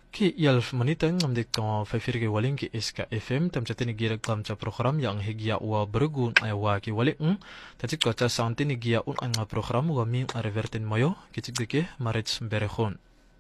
Ki yalf manitang am dik ka fafirge waling ki SK FM tam chatini gira kam cha program yang higia wa bergun wa ki waling tatik ka cha santini gia un anga program wa min reverten mayo kitik dike marits berekhon.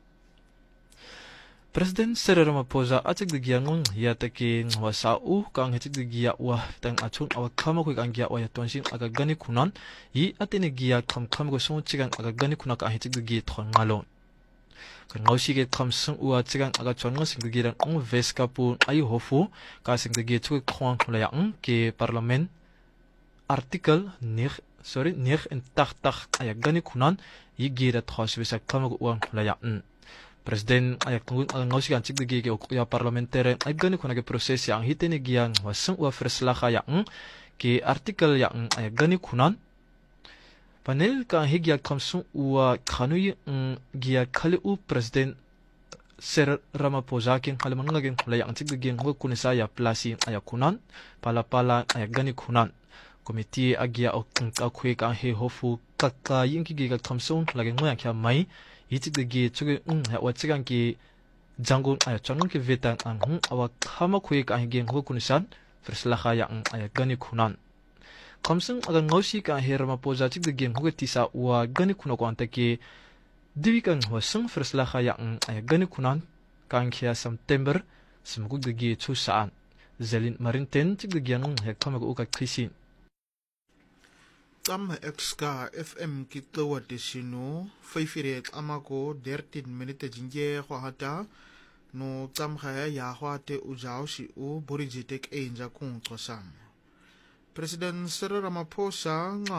Presiden Cyril Ramaphosa atik de giangon ya take wa sau kang hitik de gia wa tang achun awa kama ku kang gia wa ya tonsin aga gani kunan yi atini gia kam go song chigan aga gani kunaka hitik de gi thon ngalon. Kan ngausi kam sung ua chigan aga chonga sing de giran ong veska pu ayu hofu ka sing de gi chu khong khula yang ke parliament artikel 89 aya gani kunan yi gira thos visa kama go uang khula yang. Presiden ayak tunggu ngausi kan cik de gi ke ya parliamentary ay gani kunage proses yang hitene giang wa sung ua verslaga yang ke artikel yang aya gani kunan panel ka higya kamsung ua khanui gia khali u president Cyril Ramaphosa king halaman ngagin khulay ang tig gin ho kunisa ya plasi aya kunan pala aya gani kunan komiti agia o ka khwe ka he hofu kakka yinki giga kamsung lagin ngoya kya mai yitig gi chuge ya wachigan ki jangun aya chonung ki vetan ang awa khama khwe ka higin ho kunisan verslaga ya aya gani kunan kamsung aga ngausi ka he Ramaphosa cik de geng huga tisa wa gani kuna ko antake diwi kan wa sung verslaga ya aya gani kunan kan kia September semugug de gi chu saan zelin marinten cik de geng he kama ko ka krisin tam exka FM kita wa desino faifire amako 13 minute jinje ho hata no tam khaya ya hwate ujao si u borijitek enja kung tosam President Cyril Ramaphosa